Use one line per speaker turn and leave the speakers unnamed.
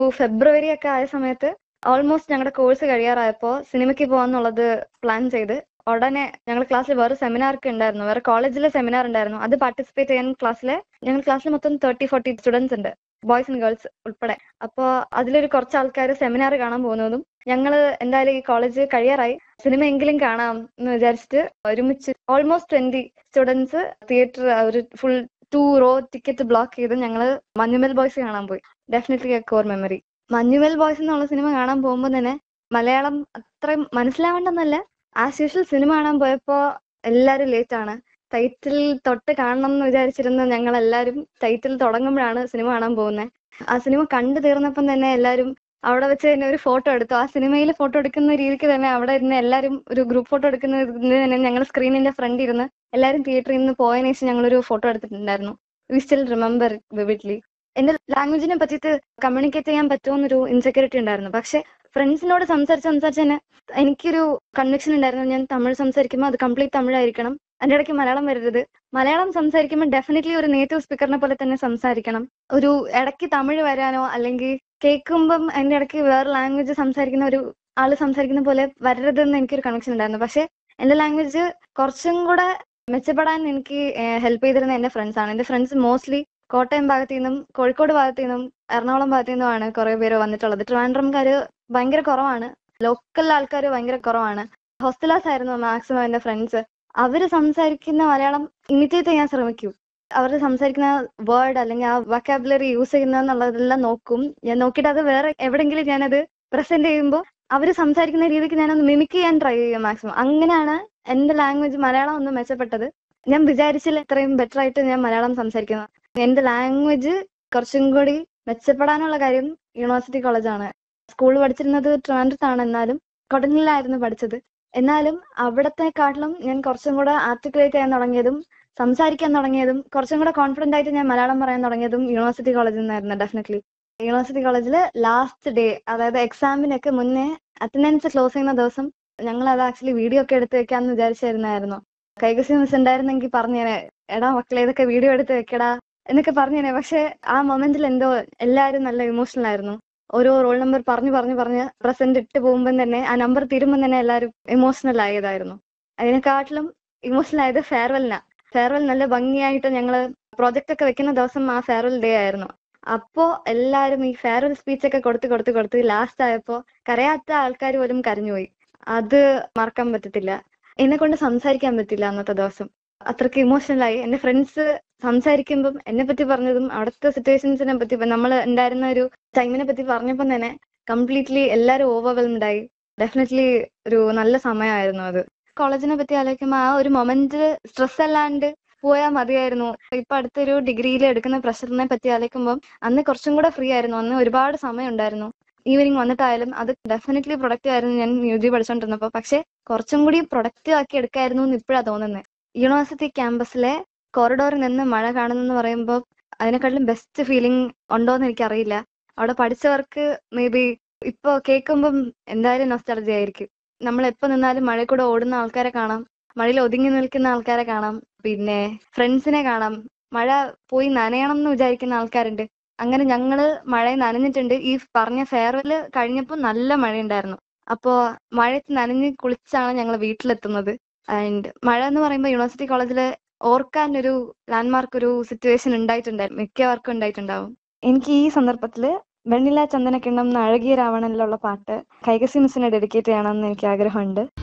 ഫെബ്രുവരി ഒക്കെ ആയ സമയത്ത് ഓൾമോസ്റ്റ് ഞങ്ങളുടെ കോഴ്സ് കഴിയാറായപ്പോൾ സിനിമയ്ക്ക് പോകാന്നുള്ളത് പ്ലാൻ ചെയ്ത് ഉടനെ ഞങ്ങളുടെ ക്ലാസ്സിൽ വേറെ സെമിനാർ ഒക്കെ ഉണ്ടായിരുന്നു, വേറെ കോളേജിലെ സെമിനാർ ഉണ്ടായിരുന്നു. അത് പാർട്ടിസിപ്പേറ്റ് ചെയ്യാൻ ഞങ്ങളുടെ ക്ലാസ്സിൽ മൊത്തം 30-40 സ്റ്റുഡൻസ് ഉണ്ട്, ബോയ്സ് ആൻഡ് ഗേൾസ് ഉൾപ്പെടെ. അപ്പോൾ അതിലൊരു കുറച്ച് ആൾക്കാർ സെമിനാർ കാണാൻ പോകുന്നതും ഞങ്ങൾ എന്തായാലും ഈ കോളേജ് കഴിയാറായി, സിനിമ എങ്കിലും കാണാം എന്ന് വിചാരിച്ചിട്ട് ഒരുമിച്ച് ഓൾമോസ്റ്റ് 20 സ്റ്റുഡൻസ് തിയേറ്റർ ഒരു ഫുൾ 2 റോ ടിക്കറ്റ് ബ്ലോക്ക് ചെയ്ത് ഞങ്ങൾ മഞ്ഞുമൽ ബോയ്സ് കാണാൻ പോയി. Definitely A core memory. Manjummel boys എന്നുള്ള സിനിമ കാണാൻ പോകുമ്പോൾ തന്നെ മലയാളം അത്രയും മനസ്സിലാവേണ്ടെന്നല്ല, ആസ് യൂഷ്വൽ സിനിമ കാണാൻ പോയപ്പോ എല്ലാരും ലേറ്റ് ആണ്. ടൈറ്റിൽ തൊട്ട് കാണണം എന്ന് വിചാരിച്ചിരുന്ന ഞങ്ങൾ എല്ലാരും ടൈറ്റിൽ തുടങ്ങുമ്പോഴാണ് സിനിമ കാണാൻ പോകുന്നത്. ആ സിനിമ കണ്ടു തീർന്നപ്പം തന്നെ എല്ലാരും അവിടെ വെച്ച് തന്നെ ഒരു ഫോട്ടോ എടുത്തു. ആ സിനിമയിൽ ഫോട്ടോ എടുക്കുന്ന രീതിക്ക് തന്നെ അവിടെ ഇരുന്ന് എല്ലാരും ഒരു ഗ്രൂപ്പ് ഫോട്ടോ എടുക്കുന്നതിന് തന്നെ ഞങ്ങൾ സ്ക്രീനിന്റെ ഫ്രണ്ട് ഇരുന്ന് എല്ലാരും തിയേറ്ററിൽ നിന്ന് പോയതിനു ശേഷം ഞങ്ങളൊരു ഫോട്ടോ എടുത്തിട്ടുണ്ടായിരുന്നു. We still remember വിവിഡ്ലി. എന്റെ ലാംഗ്വേജിനെ പറ്റിയിട്ട് കമ്മ്യൂണിക്കേറ്റ് ചെയ്യാൻ പറ്റുമെന്നൊരു ഇൻസെക്യൂരിറ്റി ഉണ്ടായിരുന്നു. പക്ഷെ ഫ്രണ്ട്സിനോട് സംസാരിച്ച് തന്നെ എനിക്കൊരു കൺവിക്ഷൻ ഉണ്ടായിരുന്നു, ഞാൻ തമിഴ് സംസാരിക്കുമ്പോൾ അത് കംപ്ലീറ്റ് തമിഴായിരിക്കണം, അതിന്റെ ഇടയ്ക്ക് മലയാളം വരരുത്. മലയാളം സംസാരിക്കുമ്പോൾ ഡെഫിനറ്റ്ലി ഒരു നേറ്റീവ് സ്പീക്കറിനെ പോലെ തന്നെ സംസാരിക്കണം. ഒരു ഇടയ്ക്ക് തമിഴ് വരാനോ അല്ലെങ്കിൽ കേൾക്കുമ്പം അതിന്റെ ഇടയ്ക്ക് വേറെ ലാംഗ്വേജ് സംസാരിക്കുന്ന ഒരു ആള് സംസാരിക്കുന്ന പോലെ വരരുതെന്ന് എനിക്കൊരു കണക്ഷൻ ഉണ്ടായിരുന്നു. പക്ഷെ എന്റെ ലാംഗ്വേജ് കുറച്ചും കൂടെ മെച്ചപ്പെടാൻ എനിക്ക് ഹെൽപ്പ് ചെയ്തിരുന്ന എന്റെ ഫ്രണ്ട്സ് ആണ്. എന്റെ ഫ്രണ്ട്സ് മോസ്റ്റ്ലി കോട്ടയം ഭാഗത്തു നിന്നും കോഴിക്കോട് ഭാഗത്തു നിന്നും എറണാകുളം ഭാഗത്തു നിന്നുമാണ് കുറെ പേര് വന്നിട്ടുള്ളത്. ട്രിവാൻഡ്രംകാര് ഭയങ്കര കുറവാണ്, ലോക്കൽ ആൾക്കാർ ഭയങ്കര കുറവാണ്. ഹോസ്റ്റലേഴ്സ് ആയിരുന്നു മാക്സിമം എന്റെ ഫ്രണ്ട്സ്. അവര് സംസാരിക്കുന്ന മലയാളം ഇമിറ്റേറ്റ് ചെയ്യാൻ ശ്രമിക്കും. അവർ സംസാരിക്കുന്ന വേർഡ് അല്ലെങ്കിൽ ആ വൊക്കാബുലറി യൂസ് ചെയ്യുന്നതെന്നുള്ളതെല്ലാം നോക്കും. ഞാൻ നോക്കിയിട്ട് അത് വേറെ എവിടെയെങ്കിലും ഞാനത് പ്രസന്റ് ചെയ്യുമ്പോൾ അവര് സംസാരിക്കുന്ന രീതിക്ക് ഞാനൊന്ന് മിമിക് ചെയ്യാൻ ട്രൈ ചെയ്യും മാക്സിമം. അങ്ങനെയാണ് എന്റെ ലാംഗ്വേജ് മലയാളം ഒന്ന് മെച്ചപ്പെട്ടത്. ഞാൻ വിചാരിച്ചില്ല ഇത്രയും ബെറ്റർ ആയിട്ട് ഞാൻ മലയാളം സംസാരിക്കുന്നത്. എന്റെ ലാംഗ്വേജ് കുറച്ചും കൂടി മെച്ചപ്പെടാനുള്ള കാര്യം യൂണിവേഴ്സിറ്റി കോളേജാണ്. സ്കൂൾ പഠിച്ചിരുന്നത് ട്രിവാൻഡ്രത്താണ്, എന്നാലും കൊടകലിലായിരുന്നു പഠിച്ചത്. എന്നാലും അവിടത്തെക്കാട്ടിലും ഞാൻ കുറച്ചും കൂടെ ആർട്ടിക്കുലേറ്റ് ചെയ്യാൻ തുടങ്ങിയതും സംസാരിക്കാൻ തുടങ്ങിയതും കുറച്ചും കൂടെ കോൺഫിഡന്റ് ആയിട്ട് ഞാൻ മലയാളം പറയാൻ തുടങ്ങിയതും യൂണിവേഴ്സിറ്റി കോളേജിൽ നിന്നായിരുന്നു. ഡെഫിനറ്റ്ലി യൂണിവേഴ്സിറ്റി കോളേജിൽ ലാസ്റ്റ് ഡേ, അതായത് എക്സാമിനൊക്കെ മുന്നേ അറ്റൻഡൻസ് ക്ലോസ് ചെയ്യുന്ന ദിവസം ഞങ്ങൾ അത് ആക്ച്വലി വീഡിയോ ഒക്കെ എടുത്ത് വെക്കാന്ന് വിചാരിച്ചിരുന്നായിരുന്നു. കൈകസി മിസ് ഉണ്ടായിരുന്നെങ്കിൽ പറഞ്ഞേനെ, എടാ മക്കളെ ഇതൊക്കെ വീഡിയോ എടുത്ത് വെക്കടാ എന്നൊക്കെ പറഞ്ഞേനെ. പക്ഷെ ആ മൊമെന്റിൽ എന്തോ എല്ലാവരും നല്ല ഇമോഷണൽ ആയിരുന്നു. ഓരോ റോൾ നമ്പർ പറഞ്ഞ് പ്രസന്റ് ഇട്ട് പോകുമ്പോൾ തന്നെ ആ നമ്പർ തീരുമ്പോൾ തന്നെ എല്ലാവരും ഇമോഷണൽ ആയതായിരുന്നു. അതിനെക്കാട്ടിലും ഇമോഷണൽ ആയത് ഫെയർവെൽ നല്ല ഭംഗിയായിട്ട് ഞങ്ങള് പ്രോജക്റ്റ് ഒക്കെ വെക്കുന്ന ദിവസം ആ ഫെയർവെൽ ഡേ ആയിരുന്നു. അപ്പോ എല്ലാരും ഈ ഫെയർവെൽ സ്പീച്ച് ഒക്കെ കൊടുത്ത് ലാസ്റ്റ് ആയപ്പോ കരയാത്ത ആൾക്കാർ പോലും കരഞ്ഞുപോയി. അത് മറക്കാൻ പറ്റത്തില്ല. എന്നെ കൊണ്ട് സംസാരിക്കാൻ പറ്റില്ല അന്നത്തെ ദിവസം, അത്രയ്ക്ക് ഇമോഷണൽ ആയി. എന്റെ ഫ്രണ്ട്സ് സംസാരിക്കുമ്പം എന്നെ പറ്റി പറഞ്ഞതും അവിടുത്തെ സിറ്റുവേഷൻസിനെ പറ്റി നമ്മൾ ഉണ്ടായിരുന്ന ഒരു ടൈമിനെ പറ്റി പറഞ്ഞപ്പോൾ തന്നെ കംപ്ലീറ്റ്ലി എല്ലാവരും ഓവർവെൽംഡ് ആയി. ഡെഫിനറ്റ്ലി ഒരു നല്ല സമയമായിരുന്നു അത്. കോളേജിനെ പറ്റി ആലോചിക്കുമ്പോൾ ആ ഒരു മൊമെന്റ് സ്ട്രെസ് അല്ലാണ്ട് പോയാൽ മതിയായിരുന്നു. ഇപ്പൊ അടുത്തൊരു ഡിഗ്രിയിൽ എടുക്കുന്ന പ്രഷറിനെ പറ്റി ആലോചിക്കുമ്പോൾ അന്ന് കുറച്ചും കൂടെ ഫ്രീ ആയിരുന്നു. അന്ന് ഒരുപാട് സമയം ഉണ്ടായിരുന്നു. ഈവനിങ് വന്നിട്ടായാലും അത് ഡെഫിനറ്റ്ലി പ്രൊഡക്റ്റീവ് ആയിരുന്നു ഞാൻ യുജി പഠിച്ചോണ്ടിരുന്നപ്പോ. പക്ഷെ കുറച്ചും കൂടി പ്രൊഡക്റ്റീവ് ആക്കി എടുക്കായിരുന്നു എന്ന് ഇപ്പോഴാണ് തോന്നുന്നത്. യൂണിവേഴ്സിറ്റി ക്യാമ്പസിലെ കോറിഡോറിൽ നിന്ന് മഴ കാണുന്നെന്ന് പറയുമ്പോൾ അതിനെക്കാട്ടിലും ബെസ്റ്റ് ഫീലിംഗ് ഉണ്ടോന്ന് എനിക്കറിയില്ല. അവിടെ പഠിച്ചവർക്ക് മേ ബി ഇപ്പൊ കേൾക്കുമ്പം എന്തായാലും നൊസ്റ്റാൾജിയ ആയിരിക്കും. നമ്മൾ എപ്പോ നിന്നാലും മഴയിൽ കൂടെ ഓടുന്ന ആൾക്കാരെ കാണാം, മഴയിൽ ഒതുങ്ങി നിൽക്കുന്ന ആൾക്കാരെ കാണാം, പിന്നെ ഫ്രണ്ട്സിനെ കാണാം. മഴ പോയി നനയണം എന്ന് വിചാരിക്കുന്ന ആൾക്കാരുണ്ട്. അങ്ങനെ ഞങ്ങള് മഴയിൽ നനഞ്ഞിട്ടുണ്ട്. ഈ പറഞ്ഞ ഫെയർവെൽ കഴിഞ്ഞപ്പോൾ നല്ല മഴയുണ്ടായിരുന്നു. അപ്പോ മഴയത്ത് നനഞ്ഞ് കുളിച്ചാണ് ഞങ്ങൾ വീട്ടിലെത്തുന്നത്. ആൻഡ് മഴ എന്ന് പറയുമ്പോൾ യൂണിവേഴ്സിറ്റി കോളേജിൽ ഓർക്കാൻ ഒരു ലാൻഡ്മാർക്ക് ഒരു സിറ്റുവേഷൻ ഉണ്ടായിട്ടുണ്ടായിരുന്നു, മിക്കവർക്കും ഉണ്ടായിട്ടുണ്ടാവും. എനിക്ക് ഈ സന്ദർഭത്തില് വെണ്ണില ചന്ദനക്കിണ്ണം എന്ന അഴകിയ രാവണനിലുള്ള പാട്ട് കൈകസി മിസ്സിനെ ഡെഡിക്കേറ്റ് ചെയ്യണമെന്ന് എനിക്ക് ആഗ്രഹമുണ്ട്.